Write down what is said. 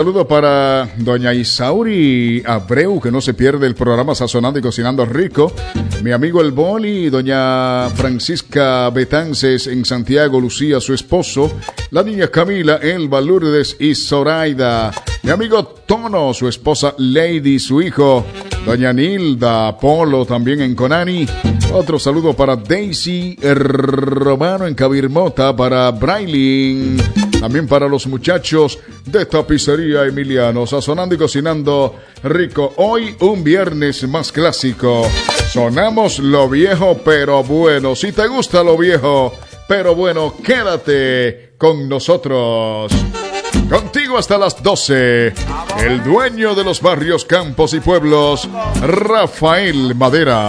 Saludo para doña Isauri Abreu, que no se pierde el programa Sazonando y Cocinando Rico. Mi amigo El Boli, doña Francisca Betances en Santiago, Lucía, su esposo. La niña Camila, Elba, Lourdes y Zoraida. Mi amigo Tono, su esposa Lady, su hijo. Doña Nilda, Polo, también en Conani. Otro saludo para Daisy Romano en Cabirmota, para Brailin. También para los muchachos de Tapicería Emiliano, sazonando y cocinando rico. Hoy un viernes más clásico. Sonamos lo viejo pero bueno. Si te gusta lo viejo pero bueno, quédate con nosotros. Contigo hasta las 12. El dueño de los barrios, campos y pueblos, Rafael Madera.